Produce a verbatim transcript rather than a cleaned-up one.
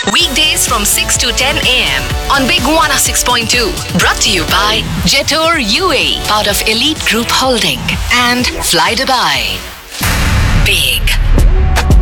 Weekdays from six to ten a.m. on Big one oh six point two. Brought to you by Jetor U A E, part of Elite Group Holding, and Fly Dubai. Big